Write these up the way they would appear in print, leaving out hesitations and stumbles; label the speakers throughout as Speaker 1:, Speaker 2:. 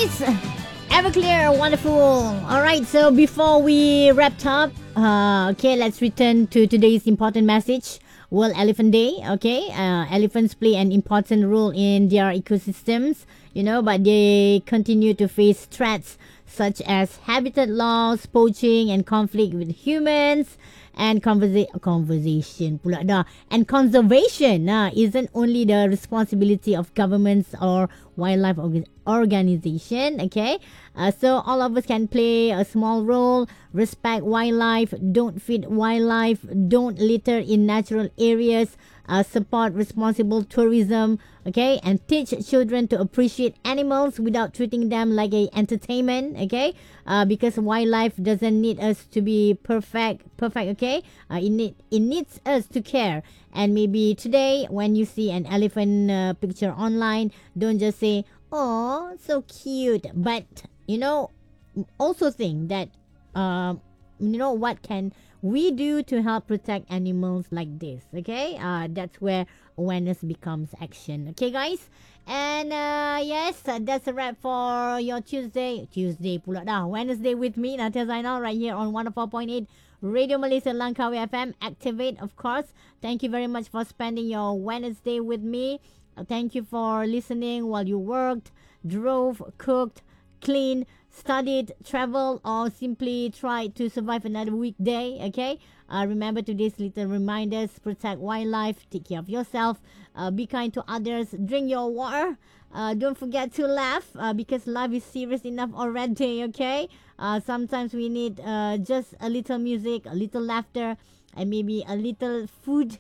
Speaker 1: guys. Everclear, wonderful. All right, so before we wrap up, okay, let's return to today's important message. World Elephant Day. Okay, elephants play an important role in their ecosystems, but they continue to face threats such as habitat loss, poaching, and conflict with humans. And conversation pula dah. And conservation isn't only the responsibility of governments or wildlife organization. Okay, so all of us can play a small role. Respect wildlife, don't feed wildlife, don't litter in natural areas, support responsible tourism, okay, and teach children to appreciate animals without treating them like a entertainment, okay, because wildlife doesn't need us to be perfect, okay, it needs us to care. And maybe today when you see an elephant picture online, don't just say, oh, so cute, but also think that what can we do to help protect animals like this, okay? That's where awareness becomes action, okay, guys? And yes, that's a wrap for your Tuesday pula dah, Wednesday with me, Natia Zainal, right here on 104.8 Radio Malaysia Langkawi FM. Activate, of course. Thank you very much for spending your Wednesday with me. Thank you for listening while you worked, drove, cooked, cleaned, studied, traveled, or simply tried to survive another weekday. Okay, remember today's little reminders: protect wildlife, take care of yourself, be kind to others, drink your water. Don't forget to laugh because life is serious enough already. Okay, sometimes we need just a little music, a little laughter, and maybe a little food.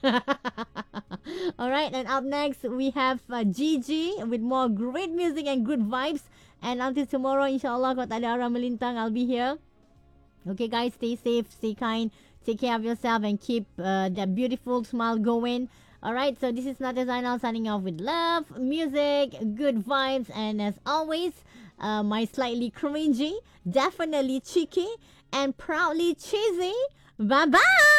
Speaker 1: All right, and up next we have Gigi with more great music and good vibes. And until tomorrow, inshallah, kalau tak ada arah melintang, I'll be here. Okay, guys, stay safe, stay kind, take care of yourself, and keep that beautiful smile going. All right, so this is Nadia Zainal signing off with love, music, good vibes, and as always, my slightly cringy, definitely cheeky, and proudly cheesy. Bye bye.